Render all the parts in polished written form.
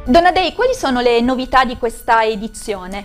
Donadei, quali sono le novità di questa edizione?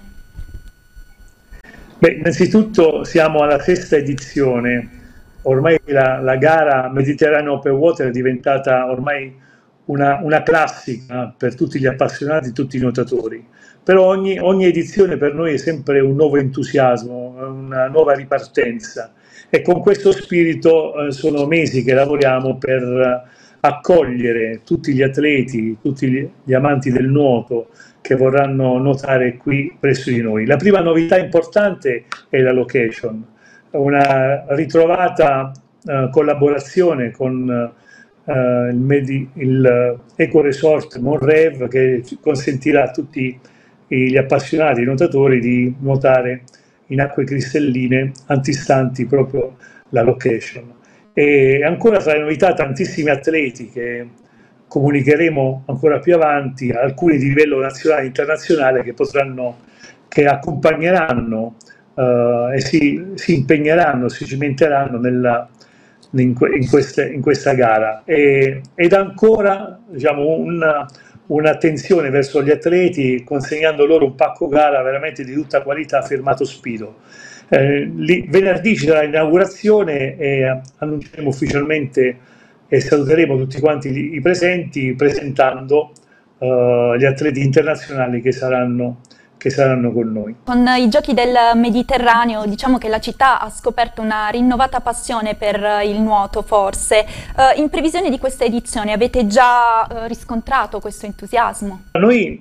Beh, innanzitutto siamo alla sesta edizione, ormai la gara Mediterraneo Open Water è diventata ormai una classica per tutti gli appassionati, tutti i nuotatori, però ogni edizione per noi è sempre un nuovo entusiasmo, una nuova ripartenza e con questo spirito sono mesi che lavoriamo per accogliere tutti gli atleti, tutti gli amanti del nuoto che vorranno nuotare qui presso di noi. La prima novità importante è la location, una ritrovata collaborazione con il Eco Resort Monrev che consentirà a tutti gli appassionati nuotatori di nuotare in acque cristalline antistanti proprio la location. E ancora tra le novità tantissimi atleti che comunicheremo ancora più avanti, alcuni di livello nazionale e internazionale che accompagneranno e si impegneranno, si cimenteranno in questa gara. Ed ancora diciamo, un'attenzione verso gli atleti, consegnando loro un pacco gara veramente di tutta qualità firmato Spido. Venerdì ci sarà l'inaugurazione e annunceremo ufficialmente e saluteremo tutti quanti i presenti presentando gli atleti internazionali che saranno con noi. Con i Giochi del Mediterraneo diciamo che la città ha scoperto una rinnovata passione per il nuoto forse. In previsione di questa edizione avete già riscontrato questo entusiasmo? Noi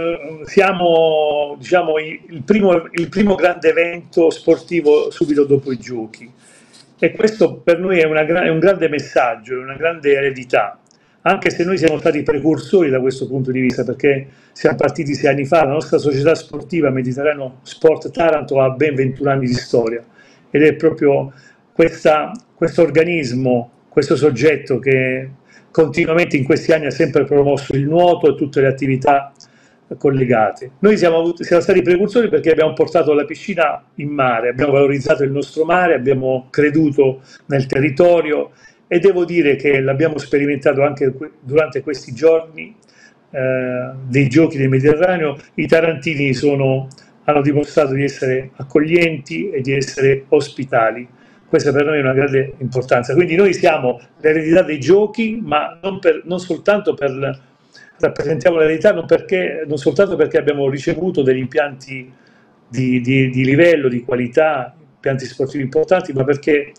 siamo diciamo, il primo grande evento sportivo subito dopo i Giochi e questo per noi è un grande messaggio, è una grande eredità, anche se noi siamo stati precursori da questo punto di vista, perché siamo partiti 6 anni fa, la nostra società sportiva Mediterraneo Sport Taranto ha ben 21 anni di storia ed è proprio questo organismo, questo soggetto che continuamente in questi anni ha sempre promosso il nuoto e tutte le attività collegate. Noi siamo stati precursori perché abbiamo portato la piscina in mare, abbiamo valorizzato il nostro mare, abbiamo creduto nel territorio e devo dire che l'abbiamo sperimentato anche durante questi giorni dei Giochi del Mediterraneo. I tarantini hanno dimostrato di essere accoglienti e di essere ospitali. Questa per noi è una grande importanza. Quindi noi siamo l'eredità dei Giochi, ma non soltanto rappresentiamo l'eredità, non soltanto perché abbiamo ricevuto degli impianti di livello, di qualità, impianti sportivi importanti, ma perché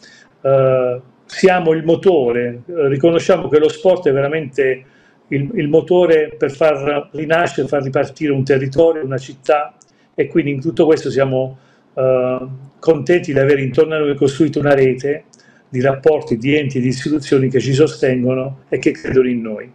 siamo il motore, riconosciamo che lo sport è veramente il motore per far rinascere, far ripartire un territorio, una città e quindi in tutto questo siamo contenti di avere intorno a noi costruito una rete di rapporti, di enti e di istituzioni che ci sostengono e che credono in noi.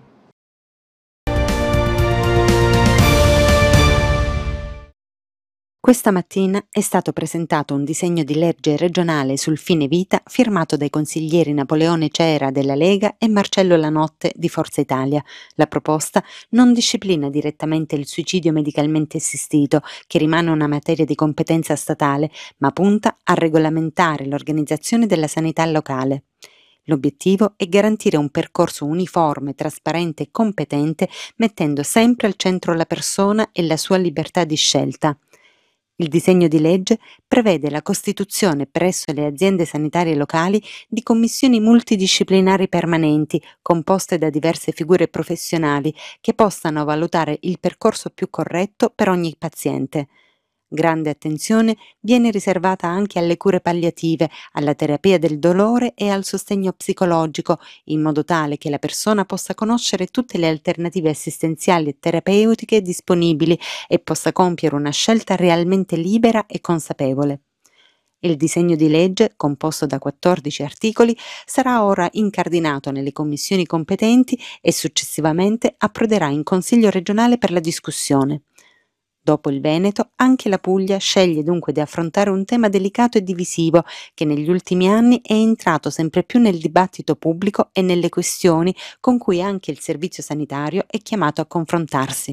Questa mattina è stato presentato un disegno di legge regionale sul fine vita firmato dai consiglieri Napoleone Cera della Lega e Marcello Lanotte di Forza Italia. La proposta non disciplina direttamente il suicidio medicalmente assistito, che rimane una materia di competenza statale, ma punta a regolamentare l'organizzazione della sanità locale. L'obiettivo è garantire un percorso uniforme, trasparente e competente, mettendo sempre al centro la persona e la sua libertà di scelta. Il disegno di legge prevede la costituzione presso le aziende sanitarie locali di commissioni multidisciplinari permanenti, composte da diverse figure professionali, che possano valutare il percorso più corretto per ogni paziente. Grande attenzione viene riservata anche alle cure palliative, alla terapia del dolore e al sostegno psicologico, in modo tale che la persona possa conoscere tutte le alternative assistenziali e terapeutiche disponibili e possa compiere una scelta realmente libera e consapevole. Il disegno di legge, composto da 14 articoli, sarà ora incardinato nelle commissioni competenti e successivamente approderà in Consiglio regionale per la discussione. Dopo il Veneto, anche la Puglia sceglie dunque di affrontare un tema delicato e divisivo che negli ultimi anni è entrato sempre più nel dibattito pubblico e nelle questioni con cui anche il servizio sanitario è chiamato a confrontarsi.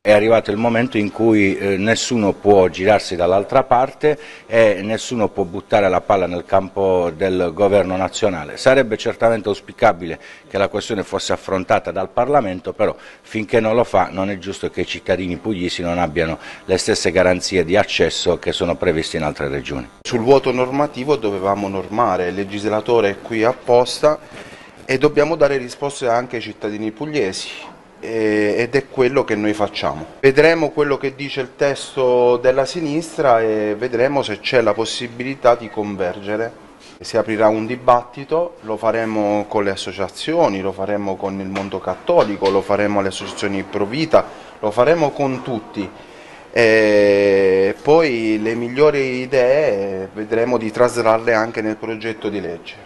È arrivato il momento in cui nessuno può girarsi dall'altra parte e nessuno può buttare la palla nel campo del governo nazionale. Sarebbe certamente auspicabile che la questione fosse affrontata dal Parlamento, però finché non lo fa non è giusto che i cittadini pugliesi non abbiano le stesse garanzie di accesso che sono previste in altre regioni. Sul vuoto normativo dovevamo normare, il legislatore è qui apposta e dobbiamo dare risposte anche ai cittadini pugliesi. Ed è quello che noi facciamo. Vedremo quello che dice il testo della sinistra e vedremo se c'è la possibilità di convergere. Si aprirà un dibattito, lo faremo con le associazioni, lo faremo con il mondo cattolico, lo faremo alle associazioni pro vita, lo faremo con tutti. E poi le migliori idee vedremo di traslarle anche nel progetto di legge.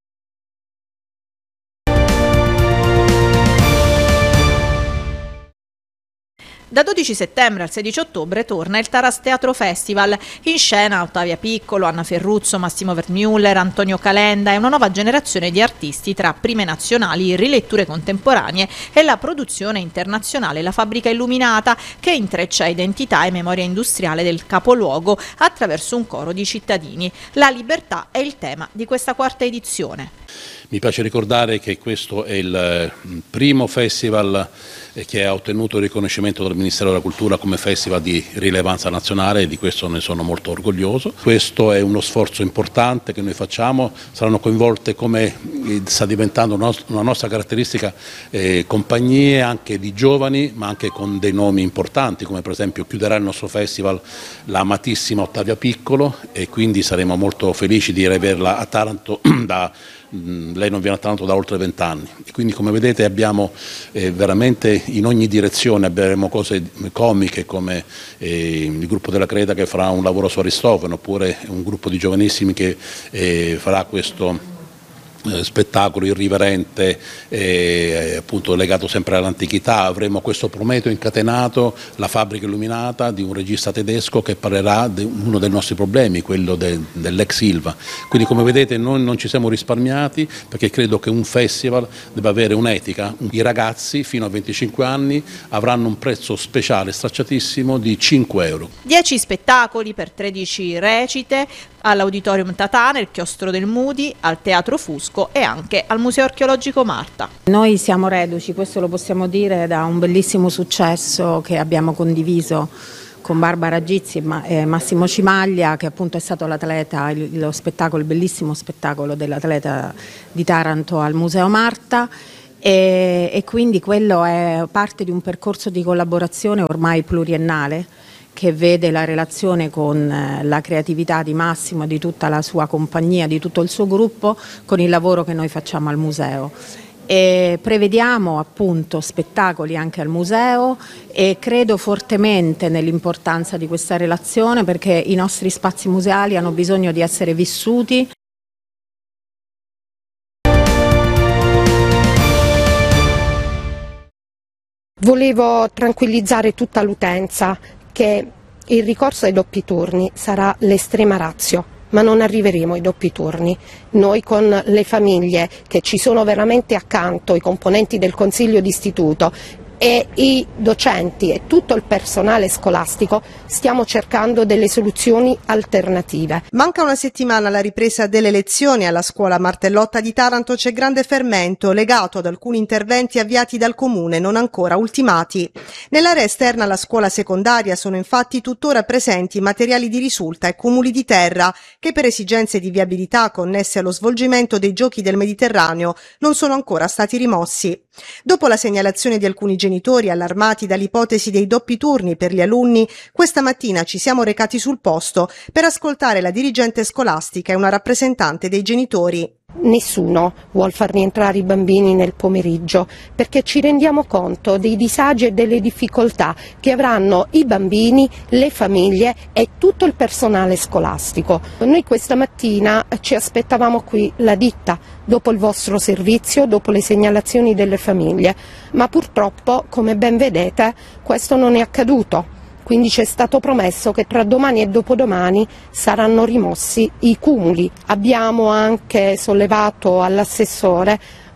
Da 12 settembre al 16 ottobre torna il Taras Teatro Festival. In scena Ottavia Piccolo, Anna Ferruzzo, Massimo Vermüller, Antonio Calenda e una nuova generazione di artisti tra prime nazionali, riletture contemporanee e la produzione internazionale La Fabbrica Illuminata, che intreccia identità e memoria industriale del capoluogo attraverso un coro di cittadini. La libertà è il tema di questa quarta edizione. Mi piace ricordare che questo è il primo festival che ha ottenuto il riconoscimento dal Ministero della Cultura come festival di rilevanza nazionale e di questo ne sono molto orgoglioso. Questo è uno sforzo importante che noi facciamo, saranno coinvolte, come sta diventando una nostra caratteristica, compagnie anche di giovani ma anche con dei nomi importanti, come per esempio chiuderà il nostro festival la amatissima Ottavia Piccolo e quindi saremo molto felici di riaverla a Taranto lei non viene a Taranto da oltre 20 anni e quindi come vedete abbiamo veramente in ogni direzione, avremo cose comiche come il gruppo della Creta che farà un lavoro su Aristofane, oppure un gruppo di giovanissimi che farà questo spettacolo irriverente appunto legato sempre all'antichità. Avremo questo Prometeo incatenato, La Fabbrica Illuminata, di un regista tedesco che parlerà di uno dei nostri problemi, quello dell'ex Ilva. Quindi come vedete noi non ci siamo risparmiati, perché credo che un festival debba avere un'etica. I ragazzi fino a 25 anni avranno un prezzo speciale stracciatissimo di 5 euro. 10 spettacoli per 13 recite all'Auditorium Tatà, nel Chiostro del Mudi, al Teatro Fusco e anche al Museo Archeologico Marta. Noi siamo reduci, questo lo possiamo dire, da un bellissimo successo che abbiamo condiviso con Barbara Gizzi e Massimo Cimaglia, che appunto è stato l'atleta, lo spettacolo, il bellissimo spettacolo dell'atleta di Taranto al Museo Marta. E quindi quello è parte di un percorso di collaborazione ormai pluriennale, che vede la relazione con la creatività di Massimo e di tutta la sua compagnia, di tutto il suo gruppo, con il lavoro che noi facciamo al museo. E prevediamo appunto spettacoli anche al museo e credo fortemente nell'importanza di questa relazione, perché i nostri spazi museali hanno bisogno di essere vissuti. Volevo tranquillizzare tutta l'utenza che il ricorso ai doppi turni sarà l'estrema ratio, ma non arriveremo ai doppi turni. Noi con le famiglie che ci sono veramente accanto, i componenti del Consiglio d'Istituto e i docenti e tutto il personale scolastico stiamo cercando delle soluzioni alternative. Manca una settimana alla ripresa delle lezioni alla scuola Martellotta di Taranto. C'è grande fermento legato ad alcuni interventi avviati dal comune non ancora ultimati. Nell'area esterna alla scuola secondaria sono infatti tuttora presenti materiali di risulta e cumuli di terra che per esigenze di viabilità connesse allo svolgimento dei Giochi del Mediterraneo non sono ancora stati rimossi. Dopo la segnalazione di alcuni genitori allarmati dall'ipotesi dei doppi turni per gli alunni, questa mattina ci siamo recati sul posto per ascoltare la dirigente scolastica e una rappresentante dei genitori. Nessuno vuol far rientrare i bambini nel pomeriggio, perché ci rendiamo conto dei disagi e delle difficoltà che avranno i bambini, le famiglie e tutto il personale scolastico. Noi questa mattina ci aspettavamo qui la ditta, dopo il vostro servizio, dopo le segnalazioni delle famiglie, ma purtroppo, come ben vedete, questo non è accaduto. Quindi ci è stato promesso che tra domani e dopodomani saranno rimossi i cumuli. Abbiamo anche sollevato all'assessore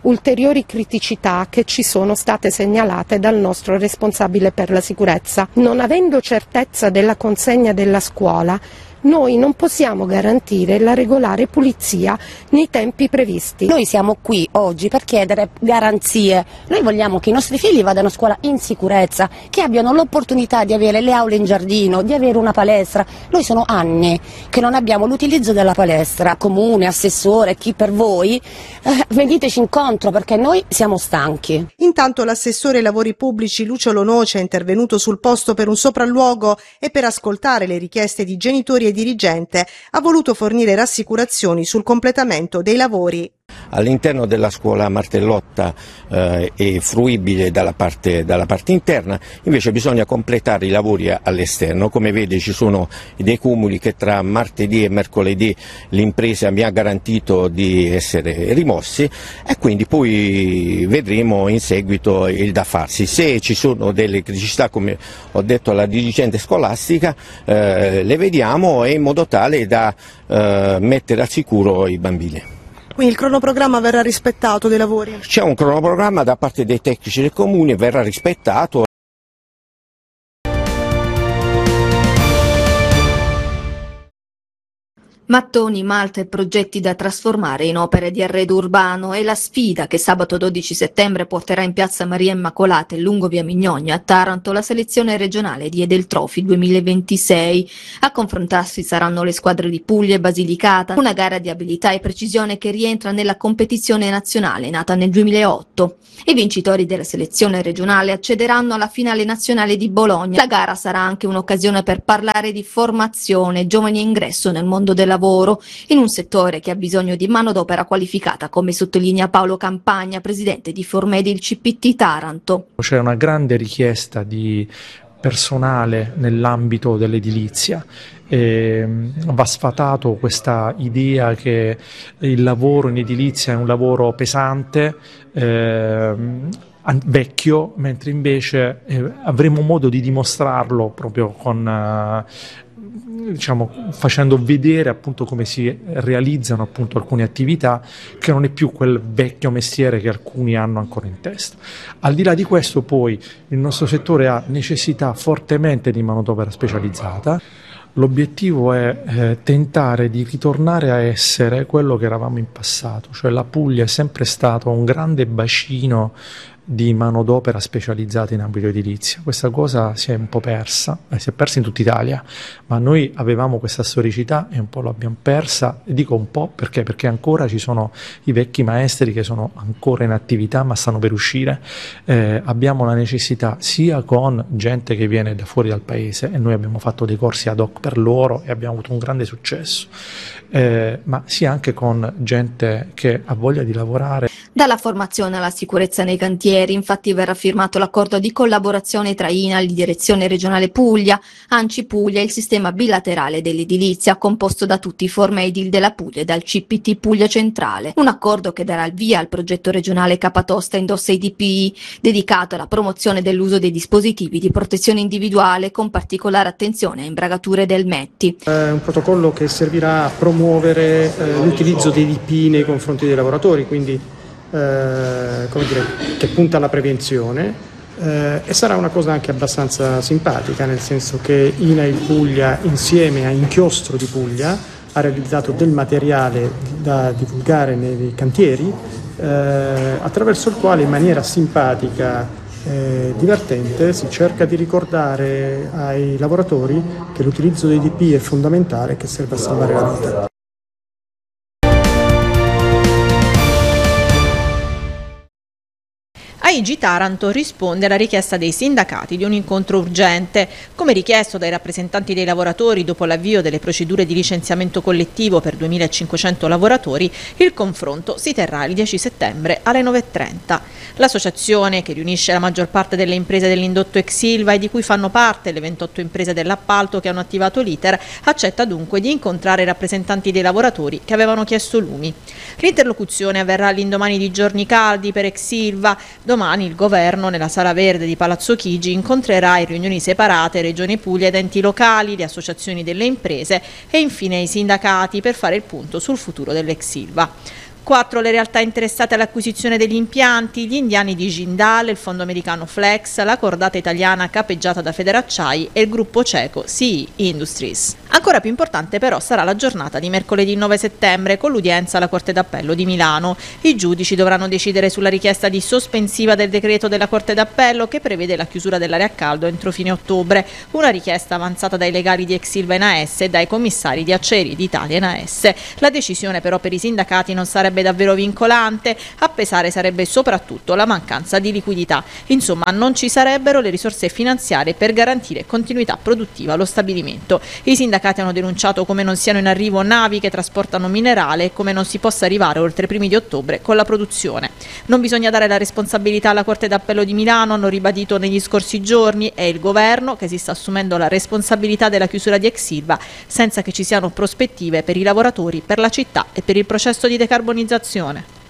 ulteriori criticità che ci sono state segnalate dal nostro responsabile per la sicurezza. Non avendo certezza della consegna della scuola, noi non possiamo garantire la regolare pulizia nei tempi previsti. Noi siamo qui oggi per chiedere garanzie. Noi vogliamo che i nostri figli vadano a scuola in sicurezza, che abbiano l'opportunità di avere le aule in giardino, di avere una palestra. Noi sono anni che non abbiamo l'utilizzo della palestra. Comune, assessore, chi per voi, veniteci incontro perché noi siamo stanchi. Intanto l'assessore ai lavori pubblici Lucio Lonoce è intervenuto sul posto per un sopralluogo e per ascoltare le richieste di genitori e dirigente ha voluto fornire rassicurazioni sul completamento dei lavori. All'interno della scuola Martellotta è fruibile dalla parte interna, invece bisogna completare i lavori all'esterno. Come vede ci sono dei cumuli che tra martedì e mercoledì l'impresa mi ha garantito di essere rimossi e quindi poi vedremo in seguito il da farsi. Se ci sono delle criticità, come ho detto alla dirigente scolastica, le vediamo in modo tale da mettere al sicuro i bambini. Quindi il cronoprogramma verrà rispettato dei lavori? C'è un cronoprogramma da parte dei tecnici del comune, verrà rispettato. Mattoni, malta e progetti da trasformare in opere di arredo urbano è la sfida che sabato 12 settembre porterà in piazza Maria Immacolata e lungo via Mignogna a Taranto la selezione regionale di Edel Trophy 2026. A confrontarsi saranno le squadre di Puglia e Basilicata, una gara di abilità e precisione che rientra nella competizione nazionale nata nel 2008. I vincitori della selezione regionale accederanno alla finale nazionale di Bologna. La gara sarà anche un'occasione per parlare di formazione, giovani e ingresso nel mondo del lavoro, in un settore che ha bisogno di manodopera qualificata, come sottolinea Paolo Campagna, presidente di Formedil CPT Taranto. C'è una grande richiesta di personale nell'ambito dell'edilizia. Va sfatato questa idea che il lavoro in edilizia è un lavoro pesante, vecchio, mentre invece avremo modo di dimostrarlo proprio con facendo vedere appunto come si realizzano appunto alcune attività, che non è più quel vecchio mestiere che alcuni hanno ancora in testa. Al di là di questo, poi il nostro settore ha necessità fortemente di manodopera specializzata. L'obiettivo è tentare di ritornare a essere quello che eravamo in passato, cioè la Puglia è sempre stato un grande bacino di manodopera specializzata in ambito edilizio. Questa cosa si è un po' persa, si è persa in tutta Italia, ma noi avevamo questa storicità e un po' l'abbiamo persa, e dico un po' perché ancora ci sono i vecchi maestri che sono ancora in attività ma stanno per uscire. Abbiamo la necessità sia con gente che viene da fuori dal paese, e noi abbiamo fatto dei corsi ad hoc per loro e abbiamo avuto un grande successo, ma sia anche con gente che ha voglia di lavorare. Dalla formazione alla sicurezza nei cantieri, infatti, verrà firmato l'accordo di collaborazione tra INAL, Direzione Regionale Puglia, ANCI Puglia e il sistema bilaterale dell'edilizia, composto da tutti i Formedil della Puglia e dal CPT Puglia Centrale. Un accordo che darà il via al progetto regionale Capatosta Indossa IDPI, dedicato alla promozione dell'uso dei dispositivi di protezione individuale, con particolare attenzione a imbragature del METI. Un protocollo che servirà a promuovere l'utilizzo dei DPI nei confronti dei lavoratori, quindi che punta alla prevenzione, e sarà una cosa anche abbastanza simpatica, nel senso che INAIL Puglia insieme a Inchiostro di Puglia ha realizzato del materiale da divulgare nei cantieri, attraverso il quale in maniera simpatica e divertente si cerca di ricordare ai lavoratori che l'utilizzo dei DPI è fondamentale e che serve a salvare la vita. AIG Taranto risponde alla richiesta dei sindacati di un incontro urgente. Come richiesto dai rappresentanti dei lavoratori dopo l'avvio delle procedure di licenziamento collettivo per 2.500 lavoratori, il confronto si terrà il 10 settembre alle 9.30. L'associazione, che riunisce la maggior parte delle imprese dell'indotto ex Ilva e di cui fanno parte le 28 imprese dell'appalto che hanno attivato l'iter, accetta dunque di incontrare i rappresentanti dei lavoratori che avevano chiesto lumi. L'interlocuzione avverrà all'indomani di giorni caldi per ex Ilva. Domani il governo, nella Sala Verde di Palazzo Chigi, incontrerà in riunioni separate Regione Puglia ed enti locali, le associazioni delle imprese e infine i sindacati per fare il punto sul futuro dell'ex Ilva. 4 le realtà interessate all'acquisizione degli impianti, gli indiani di Jindal, il fondo americano Flex, la cordata italiana capeggiata da Federacciai e il gruppo ceco CE Industries. Ancora più importante però sarà la giornata di mercoledì 9 settembre con l'udienza alla Corte d'Appello di Milano. I giudici dovranno decidere sulla richiesta di sospensiva del decreto della Corte d'Appello che prevede la chiusura dell'area a caldo entro fine ottobre, una richiesta avanzata dai legali di ex Ilva e AS e dai commissari di Acciaierie d'Italia e AS. La decisione però per i sindacati non sarebbe davvero vincolante, a pesare sarebbe soprattutto la mancanza di liquidità. Insomma, non ci sarebbero le risorse finanziarie per garantire continuità produttiva allo stabilimento. I sindacati hanno denunciato come non siano in arrivo navi che trasportano minerale e come non si possa arrivare oltre i primi di ottobre con la produzione. Non bisogna dare la responsabilità alla Corte d'Appello di Milano, hanno ribadito negli scorsi giorni, è il governo che si sta assumendo la responsabilità della chiusura di ex Ilva senza che ci siano prospettive per i lavoratori, per la città e per il processo di decarbonizzazione.